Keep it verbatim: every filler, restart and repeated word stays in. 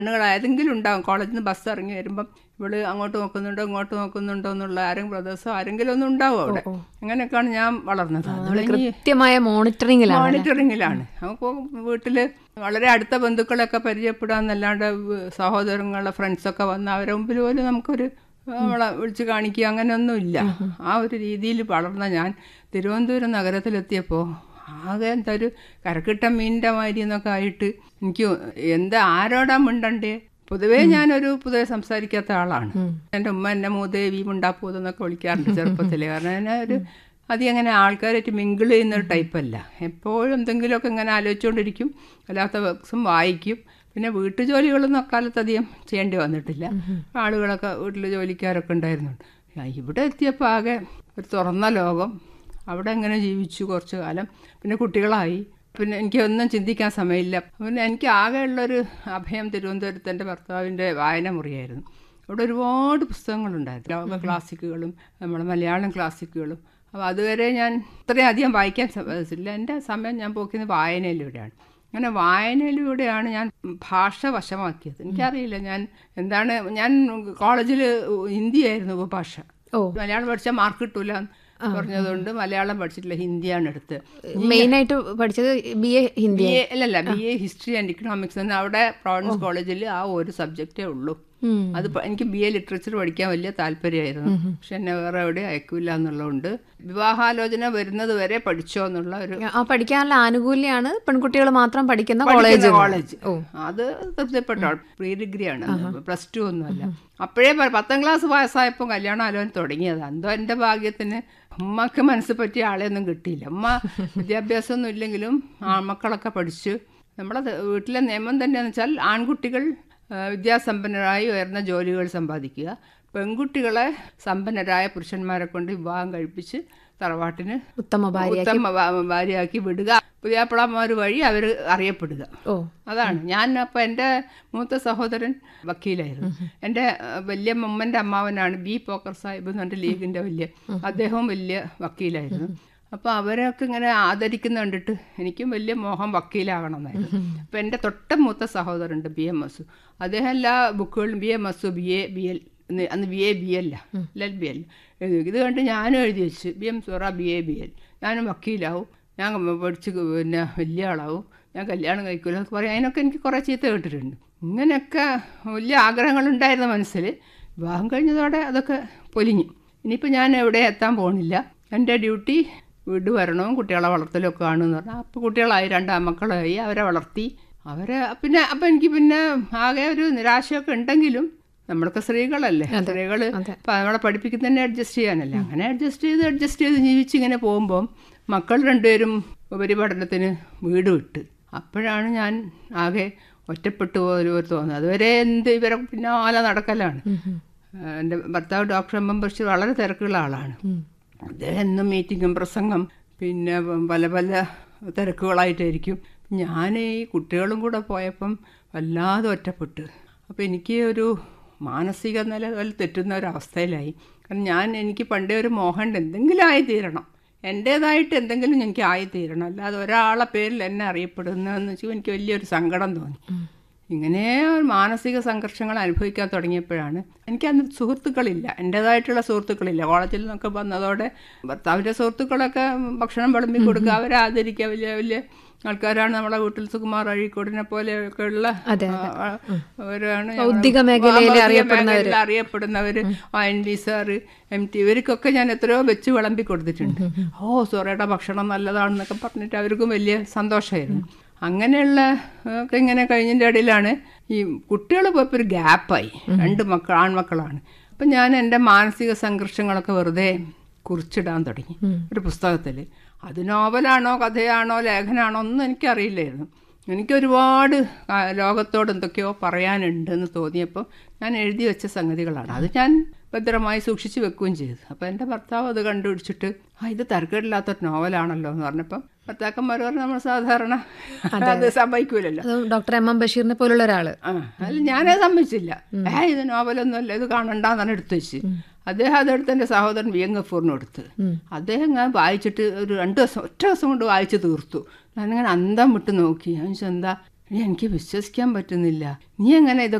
പെണ്ണുങ്ങൾ ഏതെങ്കിലും ഉണ്ടാവും. കോളേജിൽ നിന്ന് ബസ് ഇറങ്ങി വരുമ്പം ഇവള് അങ്ങോട്ട് നോക്കുന്നുണ്ടോ ഇങ്ങോട്ട് നോക്കുന്നുണ്ടോ എന്നുള്ള ആരെങ്കിലും ബ്രദേഴ്സോ ആരെങ്കിലും ഒന്നും ഉണ്ടാവും അവിടെ. അങ്ങനെയൊക്കെയാണ് ഞാൻ വളർന്നത്. കൃത്യമായ മോണിറ്ററിംഗിലാണ് മോണിറ്ററിംഗിലാണ് അപ്പോൾ വീട്ടിൽ വളരെ അടുത്ത ബന്ധുക്കളൊക്കെ പരിചയപ്പെടാന്നല്ലാണ്ട് സഹോദരങ്ങളുടെ ഫ്രണ്ട്സൊക്കെ വന്ന് അവരെ മുമ്പിൽ പോലും നമുക്കൊരു അവളെ വിളിച്ച് കാണിക്കുക അങ്ങനെയൊന്നും ഇല്ല. ആ ഒരു രീതിയിൽ വളർന്ന ഞാൻ തിരുവനന്തപുരം നഗരത്തിലെത്തിയപ്പോൾ ആകെ എന്താ ഒരു കരക്കിട്ട മീനിൻ്റെ മാതിരി എന്നൊക്കെ ആയിട്ട് എനിക്ക് എന്താ ആരോടാ മിണ്ടണ്ടേ. പൊതുവേ ഞാനൊരു പൊതുവെ സംസാരിക്കാത്ത ആളാണ്. എൻ്റെ ഉമ്മ എന്നെ മൂദേവി മുണ്ടാപ്പൂതെന്നൊക്കെ വിളിക്കാറുണ്ട് ചെറുപ്പത്തിൽ. കാരണം എന്നെ ഒരു അധികം അങ്ങനെ ആൾക്കാരായിട്ട് മിങ്കിൾ ചെയ്യുന്നൊരു ടൈപ്പല്ല. എപ്പോഴും എന്തെങ്കിലുമൊക്കെ ഇങ്ങനെ ആലോചിച്ചുകൊണ്ടിരിക്കും. അല്ലാത്ത ദിവസം വായിക്കും. പിന്നെ വീട്ടു ജോലികളൊന്നും അക്കാലത്ത് അധികം ചെയ്യേണ്ടി വന്നിട്ടില്ല. ആളുകളൊക്കെ വീട്ടിൽ ജോലിക്കാരൊക്കെ ഉണ്ടായിരുന്നുണ്ട്. ഇവിടെ എത്തിയപ്പോൾ ആകെ ഒരു തുറന്ന ലോകം. അവിടെ എങ്ങനെ ജീവിച്ചു കുറച്ച് കാലം. പിന്നെ കുട്ടികളായി. പിന്നെ എനിക്കൊന്നും ചിന്തിക്കാൻ സമയമില്ല. പിന്നെ എനിക്ക് ആകെയുള്ളൊരു അഭയം തിരുവനന്തപുരത്ത് എൻ്റെ ഭർത്താവിൻ്റെ വായന മുറിയായിരുന്നു. അവിടെ ഒരുപാട് പുസ്തകങ്ങളുണ്ടായിരുന്നു. ലോക ക്ലാസിക്കുകളും നമ്മുടെ മലയാളം ക്ലാസിക്കുകളും. അപ്പോൾ അതുവരെ ഞാൻ ഇത്രയും അധികം വായിക്കാൻ സാധിച്ചില്ല. എൻ്റെ സമയം ഞാൻ പോക്കുന്നത് വായനയിലൂടെയാണ്. അങ്ങനെ വായനയിലൂടെയാണ് ഞാൻ ഭാഷ വശമാക്കിയത്. എനിക്കറിയില്ല ഞാൻ എന്താണ്. ഞാൻ കോളേജിൽ ഹിന്ദിയായിരുന്നു ഉപഭാഷ. മലയാളം പഠിച്ചാൽ മാർക്ക് കിട്ടൂല പറഞ്ഞതുകൊണ്ട് മലയാളം പഠിച്ചിട്ടില്ല, ഹിന്ദിയാണ് എടുത്ത്. മെയിനായിട്ട് പഠിച്ചത് ബി എ ഹിന്ദി അല്ലല്ല B A history and economics എന്ന് അവിടെ പ്രോവിൻസ് കോളേജിൽ ആ ഒരു സബ്ജക്റ്റേ ഉള്ളൂ. അത് എനിക്ക് ബി എ ലിറ്ററേച്ചർ പഠിക്കാൻ വലിയ താല്പര്യമായിരുന്നു. പക്ഷെ എന്നെ വേറെ എവിടെ അയക്കില്ല എന്നുള്ളതുകൊണ്ട് വിവാഹാലോചന വരുന്നത് വരെ പഠിച്ചോ എന്നുള്ള ഒരു പഠിക്കാനുള്ള ആനുകൂല്യമാണ് പെൺകുട്ടികൾ മാത്രം പഠിക്കുന്ന കോളേജ് കോളേജ് അത് തൃപ്തിപ്പെട്ട പ്രീ ഡിഗ്രിയാണ്, പ്ലസ് ടു ഒന്നുമല്ല. അപ്പോഴേ പത്താം ക്ലാസ് പാസ്സായപ്പോൾ കല്യാണം ആലോചന തുടങ്ങിയത്. എന്തോ എൻ്റെ ഭാഗ്യത്തിന് ഉമ്മക്ക് മനസ്സ് പറ്റിയ ആളെയൊന്നും കിട്ടിയില്ല. ഉമ്മ വിദ്യാഭ്യാസമൊന്നും ഇല്ലെങ്കിലും ആൺമക്കളൊക്കെ പഠിച്ചു. നമ്മളെ വീട്ടിലെ നിയമം തന്നെയാണെന്ന് വെച്ചാൽ ആൺകുട്ടികൾ വിദ്യാസമ്പന്നരായി ഉയർന്ന ജോലികൾ സമ്പാദിക്കുക, പെൺകുട്ടികളെ സമ്പന്നരായ പുരുഷന്മാരെ കൊണ്ട് വിവാഹം കഴിപ്പിച്ച് തറവാട്ടിന് ഉത്തമ ഉത്തമ ഭാര്യയാക്കി വിടുക, പുതിയാപ്പിളമാർ വഴി അവർ അറിയപ്പെടുക. അതാണ് ഞാൻ. അപ്പോൾ എൻ്റെ മൂത്ത സഹോദരൻ വക്കീലായിരുന്നു. എൻ്റെ വലിയ മുമ്മൻ്റെ അമ്മാവനാണ് ബി പോക്കർ സാഹിബ് എന്ന് പറഞ്ഞ ലീഗിൻ്റെ വലിയ, അദ്ദേഹവും വലിയ വക്കീലായിരുന്നു. അപ്പോൾ അവരൊക്കെ ഇങ്ങനെ ആദരിക്കുന്ന കണ്ടിട്ട് എനിക്കും വലിയ മോഹം വക്കീലാകണം എന്നായിരുന്നു. അപ്പോൾ എൻ്റെ തൊട്ട മൂത്ത സഹോദരനുണ്ട് ബി എം എസ്. അദ്ദേഹം എല്ലാ ബുക്കുകളും B M S B A B L അന്ന് ബി എ ബി അല്ല എൽ ബി എൽ ഇത് കണ്ട് ഞാനും എഴുതി വെച്ച് B M സോറ B A B L ഞാനും വക്കീലാവും, ഞാൻ പഠിച്ച് പിന്നെ വലിയ ആളാവും, ഞാൻ കല്യാണം കഴിക്കില്ല എന്നൊക്കെ പറയും. അതിനൊക്കെ എനിക്ക് കുറേ ചീത്ത കേട്ടിട്ടുണ്ട്. ഇങ്ങനെയൊക്കെ വലിയ ആഗ്രഹങ്ങളുണ്ടായിരുന്ന മനസ്സിൽ വിവാഹം കഴിഞ്ഞതോടെ അതൊക്കെ പൊലിഞ്ഞു. ഇനിയിപ്പോൾ ഞാൻ എവിടെ എത്താൻ പോകുന്നില്ല. എൻ്റെ ഡ്യൂട്ടി വീട് വരണവും കുട്ടികളെ വളർത്തലൊക്കെ ആണെന്ന് പറഞ്ഞാൽ അപ്പോൾ കുട്ടികളായി, രണ്ടാമക്കളായി, അവരെ വളർത്തി അവരെ പിന്നെ അപ്പം എനിക്ക് പിന്നെ ആകെ ഒരു നിരാശയൊക്കെ ഉണ്ടെങ്കിലും നമ്മളൊക്കെ സ്ത്രീകളല്ലേ, സ്ത്രീകൾ അപ്പം നമ്മളെ പഠിപ്പിക്കുന്നതന്നെ അഡ്ജസ്റ്റ് ചെയ്യാനല്ലേ. അങ്ങനെ അഡ്ജസ്റ്റ് ചെയ്ത് അഡ്ജസ്റ്റ് ചെയ്ത് ജീവിച്ചിങ്ങനെ പോകുമ്പം മക്കൾ രണ്ടുപേരും ഉപരിപഠനത്തിന് വീട് വിട്ട്. അപ്പോഴാണ് ഞാൻ ആകെ ഒറ്റപ്പെട്ടു പോയൊരു തോന്നുന്നത്. അതുവരെ എന്ത് ഇവരെ പിന്നാലെ നടക്കലാണ്. എൻ്റെ ഭർത്താവ് ഡോക്ടർ എം എം ബഷീർ വളരെ തിരക്കുള്ള ആളാണ്. അദ്ദേഹം എന്നും മീറ്റിങ്ങും പ്രസംഗം പിന്നെ പല പല തിരക്കുകളായിട്ടായിരിക്കും. ഞാൻ ഈ കുട്ടികളും കൂടെ പോയപ്പം വല്ലാതെ ഒറ്റപ്പെട്ട്. അപ്പോൾ എനിക്ക് ഒരു മാനസിക നില തെറ്റുന്ന ഒരവസ്ഥയിലായി. കാരണം ഞാൻ എനിക്ക് പണ്ടേ ഒരു മോഹമുണ്ട്, എന്തെങ്കിലും ആയിത്തീരണം, എൻ്റേതായിട്ട് എന്തെങ്കിലും എനിക്ക് ആയിത്തീരണം, അല്ലാതെ ഒരാളെ പേരിൽ എന്നെ അറിയപ്പെടുന്നതെന്ന് വെച്ചാൽ എനിക്ക് വലിയൊരു സങ്കടം തോന്നി. ഇങ്ങനെ മാനസിക സംഘർഷങ്ങൾ അനുഭവിക്കാൻ തുടങ്ങിയപ്പോഴാണ് എനിക്കന്ന് സുഹൃത്തുക്കളില്ല, എൻ്റേതായിട്ടുള്ള സുഹൃത്തുക്കളില്ല. കോളേജിൽ നിന്നൊക്കെ വന്നതോടെ ഭർത്താവിൻ്റെ സുഹൃത്തുക്കളൊക്കെ ഭക്ഷണം വിളമ്പി കൊടുക്കുക, അവരെ ആദരിക്കുക, വലിയ വലിയ ആൾക്കാരാണ്. നമ്മളെ വീട്ടിൽ സുകുമാർ അഴീക്കോടിനെ പോലെയൊക്കെ ഉള്ള അവരാണ് അറിയപ്പെടുന്നവർ. N V sir, M T, ഇവർക്കൊക്കെ ഞാൻ എത്രയോ വെച്ച് വിളമ്പി കൊടുത്തിട്ടുണ്ട്. ഓ സോറയുടെ ഭക്ഷണം നല്ലതാണെന്നൊക്കെ പറഞ്ഞിട്ട് അവർക്കും വലിയ സന്തോഷമായിരുന്നു. അങ്ങനെയുള്ള ഒക്കെ ഇങ്ങനെ കഴിഞ്ഞതിൻ്റെ ഇടയിലാണ് ഈ കുട്ടികൾ പോയപ്പോൾ ഒരു ഗ്യാപ്പായി. രണ്ട് മക്കൾ ആൺമക്കളാണ്. അപ്പം ഞാൻ എൻ്റെ മാനസിക സംഘർഷങ്ങളൊക്കെ വെറുതെ കുറിച്ചിടാൻ തുടങ്ങി ഒരു പുസ്തകത്തിൽ. അത് നോവലാണോ കഥയാണോ ലേഖനമാണോ ഒന്നും എനിക്കറിയില്ലായിരുന്നു. എനിക്കൊരുപാട് ലോകത്തോട് എന്തൊക്കെയോ പറയാനുണ്ടെന്ന് തോന്നിയപ്പോൾ ഞാൻ എഴുതി വെച്ച സംഗതികളാണ്. അത് ഞാൻ ഭദ്രമായി സൂക്ഷിച്ച് വെക്കുകയും ചെയ്തു. അപ്പോൾ എൻ്റെ ഭർത്താവ് അത് കണ്ടുപിടിച്ചിട്ട് ആ ഇത് തരക്കേടില്ലാത്തൊരു നോവലാണല്ലോ എന്ന് പറഞ്ഞപ്പോൾ ഭർത്താക്കന്മാർ പറഞ്ഞാൽ നമ്മൾ സാധാരണ അത് സമ്മതിക്കൂലല്ലോ. ഡോക്ടർ എം എം ബഷീറിനെ പോലുള്ള ഒരാള് ആ അല്ല ഞാനത് സമ്മതിച്ചില്ല. ഏ ഇത് നോവലൊന്നും അല്ല, ഇത് കാണണ്ടെന്നാണ് എടുത്തു വെച്ച്. അദ്ദേഹം അതെടുത്ത് എൻ്റെ സഹോദരൻ വി എൻ ഗഫൂറിന് കൊടുത്ത്. അദ്ദേഹം ഞാൻ വായിച്ചിട്ട് ഒരു രണ്ട് ദിവസം ഒറ്റ ദിവസം കൊണ്ട് വായിച്ച് തീർത്തു. ഞാനിങ്ങനെ അന്തം വിട്ട് നോക്കി. ഞാൻ ചോദിച്ചാൽ എന്താ എനിക്ക് വിശ്വസിക്കാൻ പറ്റുന്നില്ല, നീ എങ്ങനെ ഇതൊക്കെ